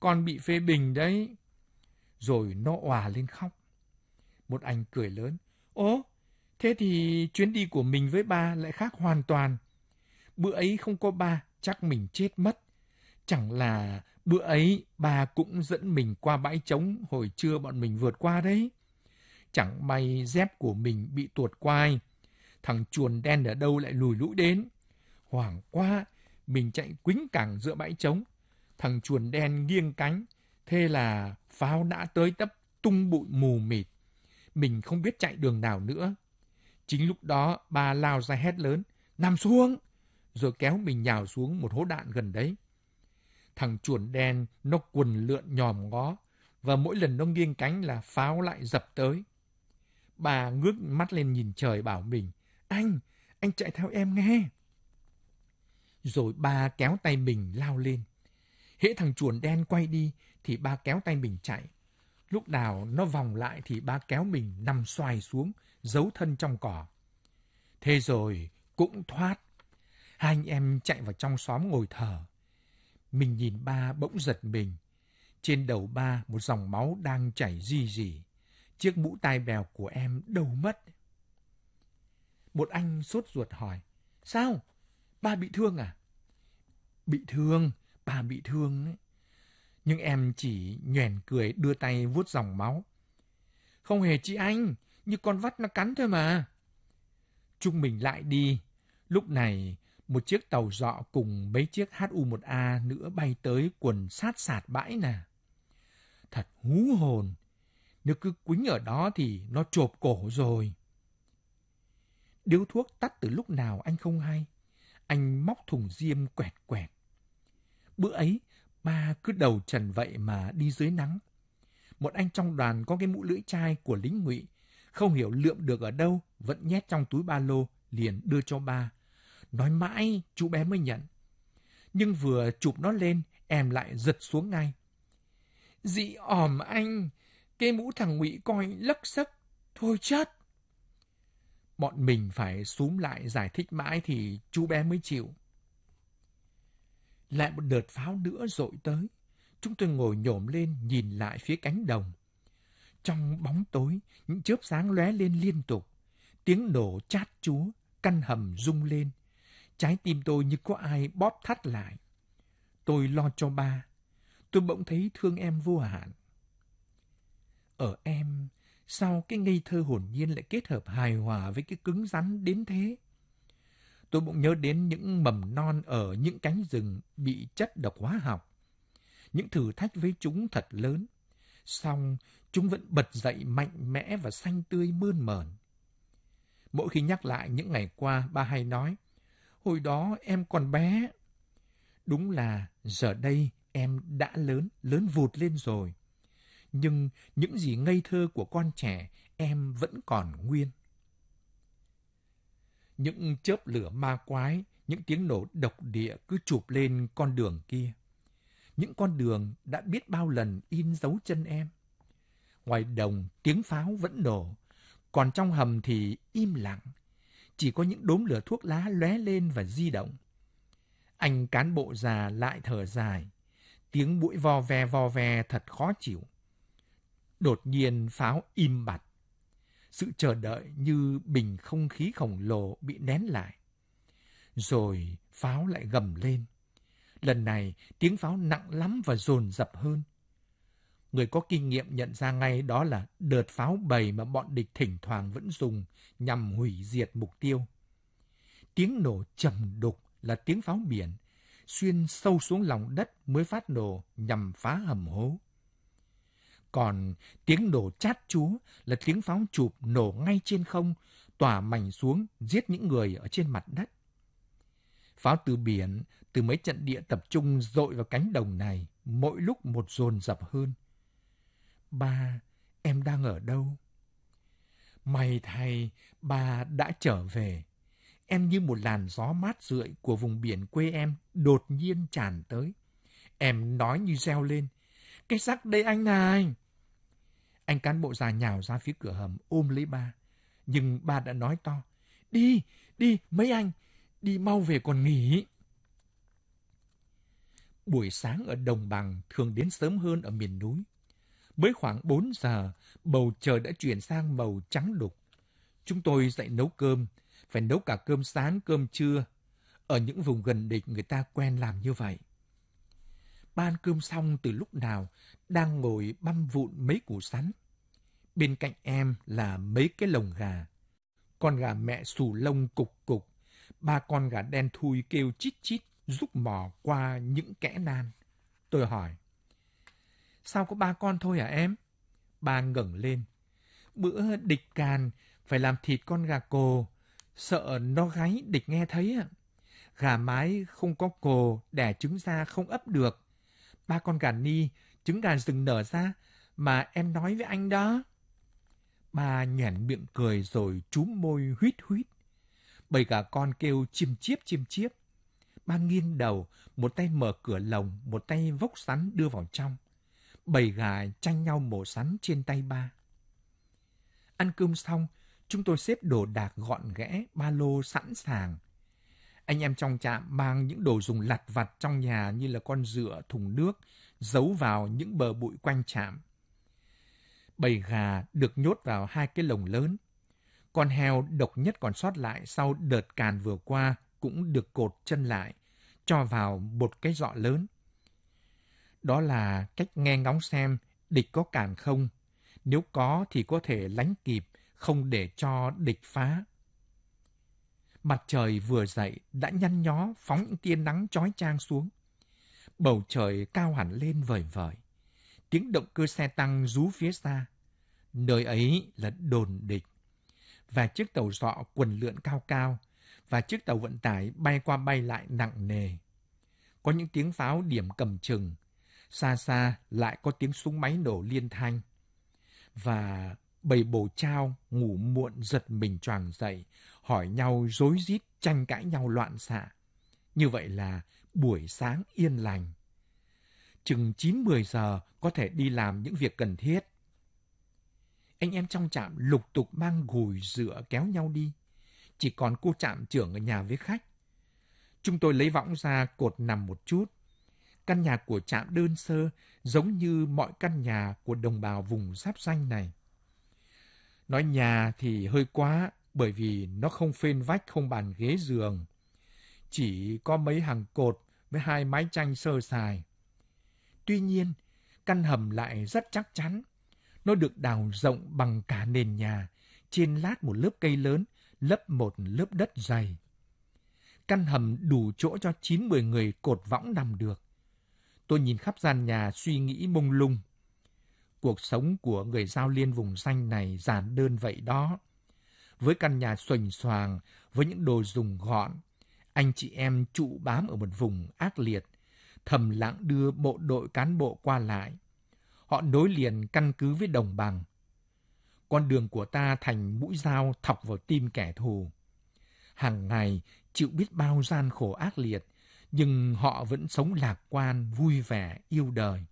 con bị phê bình đấy. Rồi nó òa lên khóc. Một anh cười lớn. Ố, thế thì chuyến đi của mình với ba lại khác hoàn toàn. Bữa ấy không có ba, chắc mình chết mất. Chẳng là bữa ấy ba cũng dẫn mình qua bãi trống hồi trưa bọn mình vượt qua đấy. Chẳng may dép của mình bị tuột quai. Thằng chuồn đen ở đâu lại lùi lũi đến. Hoảng quá, mình chạy quýnh cẳng giữa bãi trống. Thằng chuồn đen nghiêng cánh. Thế là pháo đã tới tấp tung bụi mù mịt. Mình không biết chạy đường nào nữa. Chính lúc đó ba lao ra hét lớn. Nằm xuống! Rồi kéo mình nhào xuống một hố đạn gần đấy. Thằng chuồn đen nó quần lượn nhòm ngó. Và mỗi lần nó nghiêng cánh là pháo lại dập tới. Bà ngước mắt lên nhìn trời bảo mình. Anh chạy theo em nghe. Rồi ba kéo tay mình lao lên. Hễ thằng chuồn đen quay đi thì ba kéo tay mình chạy. Lúc nào nó vòng lại thì ba kéo mình nằm xoài xuống, giấu thân trong cỏ. Thế rồi cũng thoát. Hai anh em chạy vào trong xóm ngồi thở. Mình nhìn ba bỗng giật mình. Trên đầu ba một dòng máu đang chảy rì rì. Chiếc mũ tai bèo của em đâu mất? Một anh sốt ruột hỏi. Sao? Ba bị thương à? Bị thương, ba bị thương ấy. Nhưng em chỉ nhoẻn cười đưa tay vuốt dòng máu. Không hề chị anh, như con vắt nó cắn thôi mà. Chúng mình lại đi. Lúc này, một chiếc tàu dọ cùng mấy chiếc HU-1A nữa bay tới quần sát sạt bãi nè. Thật hú hồn. Nếu cứ quýnh ở đó thì nó chộp cổ rồi. Điếu thuốc tắt từ lúc nào anh không hay. Anh móc thùng diêm quẹt quẹt. Bữa ấy, ba cứ đầu trần vậy mà đi dưới nắng. Một anh trong đoàn có cái mũ lưỡi chai của lính ngụy, không hiểu lượm được ở đâu, vẫn nhét trong túi ba lô, liền đưa cho ba. Nói mãi, chú bé mới nhận. Nhưng vừa chụp nó lên, em lại giật xuống ngay. Dị ỏm anh, cái mũ thằng ngụy coi lấc xấc, thôi chết. Bọn mình phải xúm lại giải thích mãi thì chú bé mới chịu. Lại một đợt pháo nữa dội tới. Chúng tôi ngồi nhổm lên nhìn lại phía cánh đồng. Trong bóng tối, những chớp sáng lóe lên liên tục. Tiếng nổ chát chúa, căn hầm rung lên. Trái tim tôi như có ai bóp thắt lại. Tôi lo cho ba. Tôi bỗng thấy thương em vô hạn. Ở em, sao cái ngây thơ hồn nhiên lại kết hợp hài hòa với cái cứng rắn đến thế? Tôi bỗng nhớ đến những mầm non ở những cánh rừng bị chất độc hóa học. Những thử thách với chúng thật lớn. Song chúng vẫn bật dậy mạnh mẽ và xanh tươi mơn mởn. Mỗi khi nhắc lại những ngày qua, ba hay nói, hồi đó em còn bé. Đúng là giờ đây em đã lớn vụt lên rồi. Nhưng những gì ngây thơ của con trẻ em vẫn còn nguyên. Những chớp lửa ma quái, những tiếng nổ độc địa cứ chụp lên con đường kia. Những con đường đã biết bao lần in dấu chân em. Ngoài đồng tiếng pháo vẫn nổ, còn trong hầm thì im lặng. Chỉ có những đốm lửa thuốc lá lóe lên và di động. Anh cán bộ già lại thở dài. Tiếng mũi vo ve thật khó chịu. Đột nhiên pháo im bặt. Sự chờ đợi như bình không khí khổng lồ bị nén lại. Rồi pháo lại gầm lên. Lần này tiếng pháo nặng lắm và dồn dập hơn. Người có kinh nghiệm nhận ra ngay đó là đợt pháo bầy mà bọn địch thỉnh thoảng vẫn dùng nhằm hủy diệt mục tiêu. Tiếng nổ trầm đục là tiếng pháo biển, xuyên sâu xuống lòng đất mới phát nổ nhằm phá hầm hố. Còn tiếng nổ chát chúa là tiếng pháo chụp nổ ngay trên không, tỏa mảnh xuống giết những người ở trên mặt đất. Pháo từ biển, từ mấy trận địa tập trung dội vào cánh đồng này, mỗi lúc một dồn dập hơn. Ba, em đang ở đâu? May thay, ba đã trở về. Em như một làn gió mát rượi của vùng biển quê em đột nhiên tràn tới. Em nói như reo lên. Cái xác đây anh này! Anh cán bộ già nhào ra phía cửa hầm ôm lấy ba. Nhưng ba đã nói to. Đi, mấy anh, đi mau về còn nghỉ. Buổi sáng ở đồng bằng thường đến sớm hơn ở miền núi. Mới khoảng 4 giờ, bầu trời đã chuyển sang màu trắng đục. Chúng tôi dậy nấu cơm, phải nấu cả cơm sáng, cơm trưa. Ở những vùng gần địch người ta quen làm như vậy. Ba ăn cơm xong từ lúc nào, đang ngồi băm vụn mấy củ sắn. Bên cạnh em là mấy cái lồng gà. Con gà mẹ xù lông cục cục, ba con gà đen thui kêu chít chít, rúc mò qua những kẽ nan. Tôi hỏi, sao có ba con thôi hả em? Ba ngẩng lên. Bữa địch càn, phải làm thịt con gà cồ, sợ nó gáy địch nghe thấy ạ. Gà mái không có cồ, đẻ trứng ra không ấp được. Ba con gà ni, trứng gà rừng nở ra, mà em nói với anh đó. Ba nhoẻn miệng cười rồi chúm môi huýt huýt. Bầy gà con kêu chim chiếp. Ba nghiêng đầu, một tay mở cửa lồng, một tay vốc sắn đưa vào trong. Bầy gà tranh nhau mổ sắn trên tay ba. Ăn cơm xong, chúng tôi xếp đồ đạc gọn ghẽ, ba lô sẵn sàng. Anh em trong trạm mang những đồ dùng lặt vặt trong nhà như là con dựa, thùng nước, giấu vào những bờ bụi quanh trạm. Bầy gà được nhốt vào 2 cái lồng lớn. Con heo độc nhất còn sót lại sau đợt càn vừa qua cũng được cột chân lại, cho vào một cái giọ lớn. Đó là cách nghe ngóng xem địch có càn không. Nếu có thì có thể lánh kịp, không để cho địch phá. Mặt trời vừa dậy đã nhăn nhó phóng những tia nắng chói chang xuống. Bầu trời cao hẳn lên vời vợi. Tiếng động cơ xe tăng rú phía xa. Nơi ấy là đồn địch. Và chiếc tàu dọ quần lượn cao cao, và chiếc tàu vận tải bay qua bay lại nặng nề. Có những tiếng pháo điểm cầm chừng. Xa xa lại có tiếng súng máy nổ liên thanh. Và bầy bồ trao ngủ muộn giật mình choàng dậy, hỏi nhau rối rít, tranh cãi nhau loạn xạ. Như vậy là buổi sáng yên lành. Chừng 9-10 giờ có thể đi làm những việc cần thiết. Anh em trong trạm lục tục mang gùi dựa kéo nhau đi. Chỉ còn cô trạm trưởng ở nhà với khách. Chúng tôi lấy võng ra cột nằm một chút. Căn nhà của trạm đơn sơ giống như mọi căn nhà của đồng bào vùng giáp ranh này. Nói nhà thì hơi quá, bởi vì nó không phên vách, không bàn ghế giường. Chỉ có mấy hàng cột với 2 mái tranh sơ sài. Tuy nhiên, căn hầm lại rất chắc chắn. Nó được đào rộng bằng cả nền nhà, trên lát một lớp cây lớn, lấp một lớp đất dày. Căn hầm đủ chỗ cho 9-10 người cột võng nằm được. Tôi nhìn khắp gian nhà suy nghĩ mông lung. Cuộc sống của người Dao Liên vùng xanh này giản đơn vậy đó. Với căn nhà xoành xoàng, với những đồ dùng gọn, anh chị em trụ bám ở một vùng ác liệt, thầm lặng đưa bộ đội cán bộ qua lại. Họ nối liền căn cứ với đồng bằng. Con đường của ta thành mũi dao thọc vào tim kẻ thù. Hàng ngày chịu biết bao gian khổ ác liệt, nhưng họ vẫn sống lạc quan, vui vẻ, yêu đời.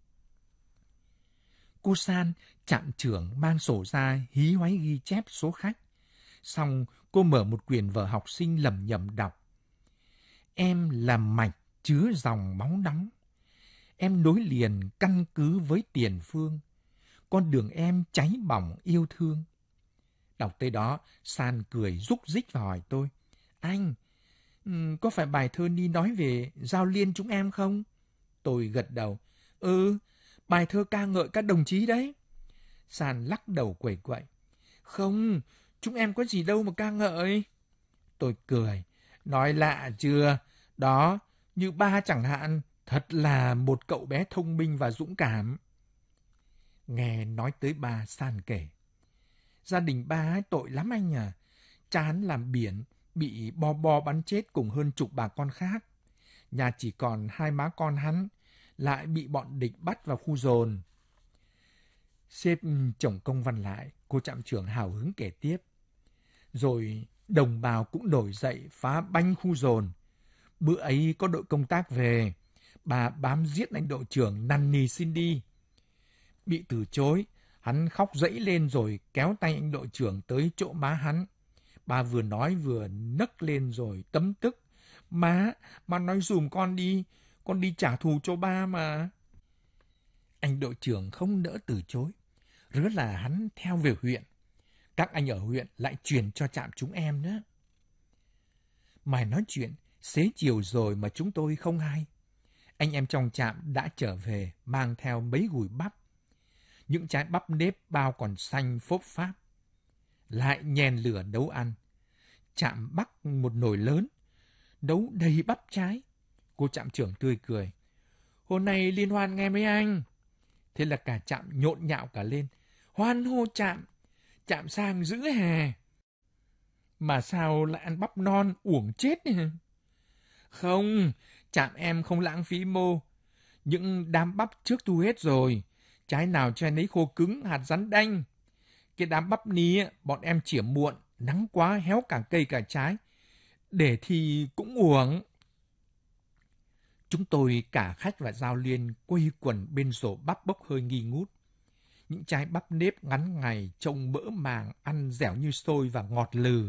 Cô San, trạm trưởng mang sổ ra hí hoáy ghi chép số khách. Xong cô mở một quyển vở học sinh lẩm nhẩm đọc. Em là mạch chứa dòng máu nóng. Em nối liền căn cứ với tiền phương. Con đường em cháy bỏng yêu thương. Đọc tới đó, San cười rúc rích và hỏi tôi. Anh, có phải bài thơ Ni nói về Dao Liên chúng em không? Tôi gật đầu. Bài thơ ca ngợi các đồng chí đấy. San lắc đầu quẩy quậy. Không, chúng em có gì đâu mà ca ngợi. Tôi cười. Nói lạ chưa? Đó, như ba chẳng hạn, thật là một cậu bé thông minh và dũng cảm. Nghe nói tới ba, San kể. Gia đình ba ấy tội lắm anh à. Cha hắn làm biển, bị bo bắn chết cùng hơn chục bà con khác. Nhà chỉ còn 2 má con hắn, lại bị bọn địch bắt vào khu dồn. Xếp chồng công văn lại, cô trạm trưởng hào hứng kể tiếp. Rồi đồng bào cũng nổi dậy phá banh khu dồn. Bữa ấy có đội công tác về, bà bám giết anh đội trưởng năn nỉ xin đi. Bị từ chối, hắn khóc rẫy lên rồi kéo tay anh đội trưởng tới chỗ má hắn. Bà vừa nói vừa nấc lên rồi tấm tức. Má nói dùm con đi, con đi trả thù cho ba mà. Anh đội trưởng không nỡ từ chối. Rứa là hắn theo về huyện. Các anh ở huyện lại truyền cho trạm chúng em nữa. Mày nói chuyện, xế chiều rồi mà chúng tôi không hay. Anh em trong trạm đã trở về mang theo mấy gùi bắp. Những trái bắp nếp bao còn xanh phốp pháp. Lại nhen lửa nấu ăn. Trạm bắc một nồi lớn, nấu đầy bắp trái. Cô trạm trưởng tươi cười. Hôm nay liên hoan nghe mấy anh. Thế là cả trạm nhộn nhạo cả lên. Hoan hô trạm, trạm sang dữ hè. Mà sao lại ăn bắp non uổng chết nhỉ? Không, trạm em không lãng phí mô. Những đám bắp trước thu hết rồi. Trái nào cho nấy khô cứng, hạt rắn đanh. Cái đám bắp ní bọn em chỉa muộn, nắng quá héo cả cây cả trái. Để thì cũng uổng. Chúng tôi cả khách và giao liên quây quần bên rổ bắp bốc hơi nghi ngút. Những trái bắp nếp ngắn ngày trông mỡ màng, ăn dẻo như xôi và ngọt lừ.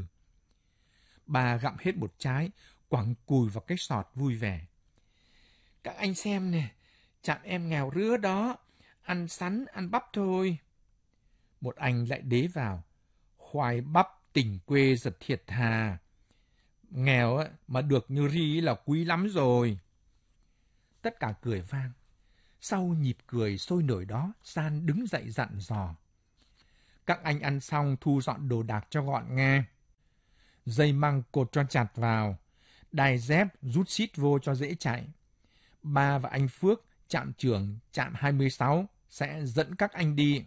Bà gặm hết một trái, quẳng cùi vào cái sọt vui vẻ. Các anh xem nè, trạm em nghèo rứa đó, ăn sắn, ăn bắp thôi. Một anh lại đế vào, khoai bắp tỉnh quê giật thiệt thà. Nghèo mà được như ri là quý lắm rồi. Tất cả cười vang. Sau nhịp cười sôi nổi đó, San đứng dậy dặn dò. Các anh ăn xong thu dọn đồ đạc cho gọn nghe. Dây măng cột cho chặt vào. Đai dép rút xít vô cho dễ chạy. Ba và anh Phước, trạm trưởng trạm 26, sẽ dẫn các anh đi.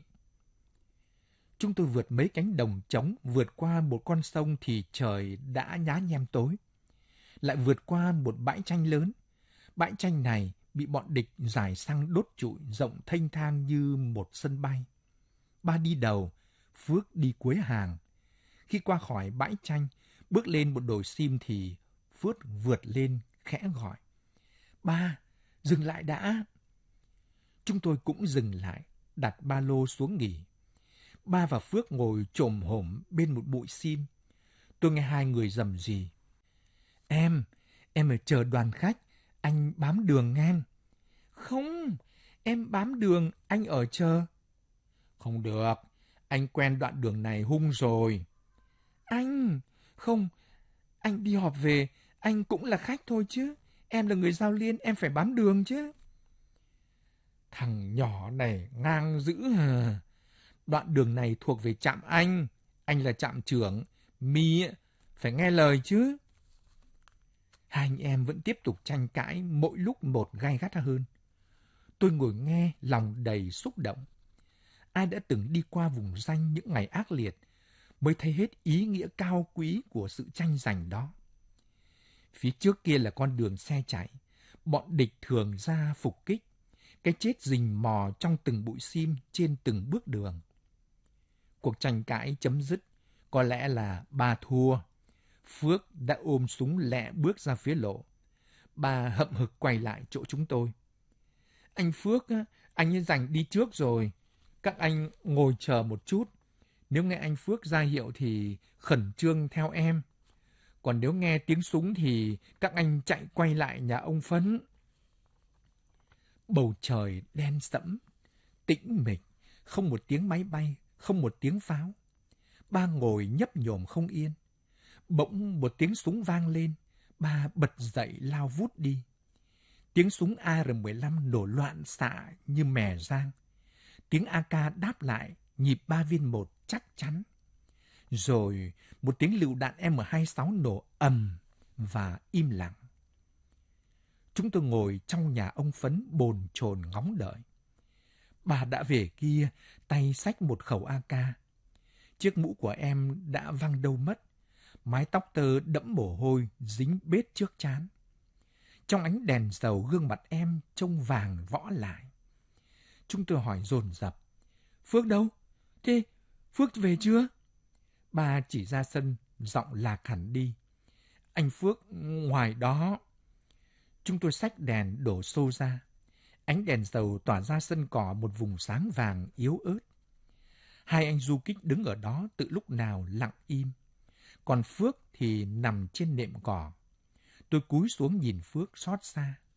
Chúng tôi vượt mấy cánh đồng trống, vượt qua một con sông thì trời đã nhá nhem tối. Lại vượt qua một bãi tranh lớn. Bãi tranh này bị bọn địch rải xăng đốt trụi rộng thênh thang như một sân bay. Ba đi đầu, Phước đi cuối hàng. Khi qua khỏi bãi tranh, bước lên một đồi sim thì Phước vượt lên khẽ gọi. Ba, dừng lại đã. Chúng tôi cũng dừng lại, đặt ba lô xuống nghỉ. Ba và Phước ngồi chồm hổm bên một bụi sim. Tôi nghe hai người rầm rì. Em ở chờ đoàn khách, anh bám đường ngang. Không, em bám đường, anh ở chờ. Không được, anh quen đoạn đường này hung rồi. Không, anh đi họp về, anh cũng là khách thôi chứ. Em là người giao liên, em phải bám đường chứ. Thằng nhỏ này ngang dữ hả? Đoạn đường này thuộc về trạm anh là trạm trưởng, mi phải nghe lời chứ. Hai anh em vẫn tiếp tục tranh cãi mỗi lúc một gay gắt hơn. Tôi ngồi nghe lòng đầy xúc động. Ai đã từng đi qua vùng ranh những ngày ác liệt mới thấy hết ý nghĩa cao quý của sự tranh giành đó. Phía trước kia là con đường xe chạy, bọn địch thường ra phục kích, cái chết rình mò trong từng bụi sim trên từng bước đường. Cuộc tranh cãi chấm dứt, có lẽ là ba thua. Phước đã ôm súng lẹ bước ra phía lộ. Bà hậm hực quay lại chỗ chúng tôi. Anh Phước, anh ấy giành đi trước rồi. Các anh ngồi chờ một chút. Nếu nghe anh Phước ra hiệu thì khẩn trương theo em. Còn nếu nghe tiếng súng thì các anh chạy quay lại nhà ông Phấn. Bầu trời đen sẫm, tĩnh mịch, không một tiếng máy bay, không một tiếng pháo. Ba ngồi nhấp nhổm không yên. Bỗng một tiếng súng vang lên, ba bật dậy lao vút đi. Tiếng súng AR-15 nổ loạn xạ như mè rang. Tiếng AK đáp lại, nhịp 3 viên 1 chắc chắn. Rồi một tiếng lựu đạn M26 nổ ầm và im lặng. Chúng tôi ngồi trong nhà ông Phấn bồn chồn ngóng đợi. Bà đã về kia, tay xách một khẩu AK. Chiếc mũ của em đã văng đâu mất. Mái tóc tơ đẫm mồ hôi, dính bết trước trán. Trong ánh đèn dầu gương mặt em trông vàng võ lại. Chúng tôi hỏi dồn dập. Phước đâu? Thế Phước về chưa? Bà chỉ ra sân, giọng lạc hẳn đi. Anh Phước ngoài đó. Chúng tôi xách đèn đổ xô ra. Ánh đèn dầu tỏa ra sân cỏ một vùng sáng vàng yếu ớt. Hai anh du kích đứng ở đó từ lúc nào lặng im. Còn Phước thì nằm trên nệm cỏ. Tôi cúi xuống nhìn Phước xót xa.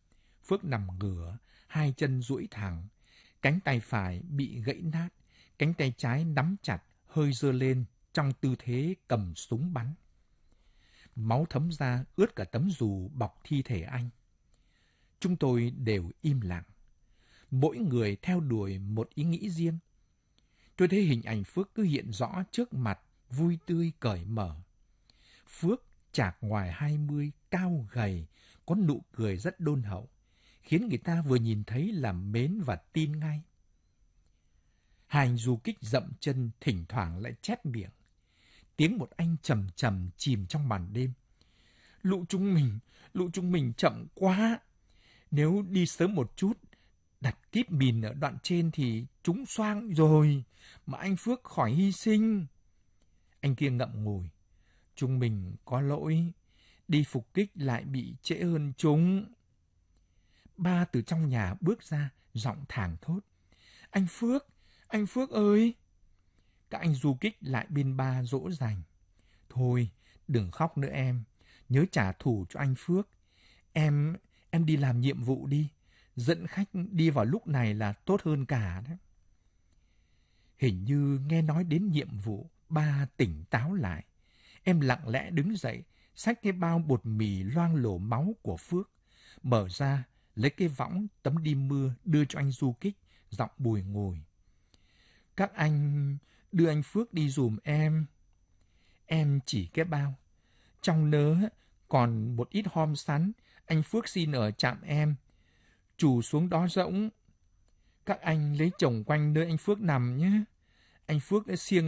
Phước nằm ngửa, hai chân duỗi thẳng, cánh tay phải bị gãy nát, cánh tay trái nắm chặt, hơi giơ lên trong tư thế cầm súng bắn. Máu thấm ra ướt cả tấm dù bọc thi thể anh. Chúng tôi đều im lặng. Mỗi người theo đuổi một ý nghĩ riêng. Tôi thấy hình ảnh Phước cứ hiện rõ trước mặt, vui tươi cởi mở. Phước chạc ngoài 20, cao gầy, có nụ cười rất đôn hậu, khiến người ta vừa nhìn thấy là mến và tin ngay. Hai anh du kích dậm chân, thỉnh thoảng lại chép miệng. Tiếng một anh trầm trầm chìm trong màn đêm. Lũ chúng mình chậm quá. Nếu đi sớm một chút, đặt kíp mìn ở đoạn trên thì chúng xoang rồi, mà anh Phước khỏi hy sinh. Anh kia ngậm ngùi. Chúng mình có lỗi, đi phục kích lại bị trễ hơn chúng. Ba từ trong nhà bước ra, giọng thảng thốt. Anh Phước ơi! Các anh du kích lại bên ba dỗ dành. Thôi, đừng khóc nữa em, nhớ trả thù cho anh Phước. Em đi làm nhiệm vụ đi, dẫn khách đi vào lúc này là tốt hơn cả đấy. Hình như nghe nói đến nhiệm vụ, ba tỉnh táo lại. Em lặng lẽ đứng dậy, xách cái bao bột mì loang lổ máu của Phước, mở ra, lấy cái võng tấm đi mưa đưa cho anh du kích, giọng bùi ngùi. Các anh đưa anh Phước đi giùm em. Em chỉ cái bao. Trong nớ còn một ít hom sắn, anh Phước xin ở trạm em. Trù xuống đó rỗng. Các anh lấy chồng quanh nơi anh Phước nằm nhé. Anh Phước đã siêng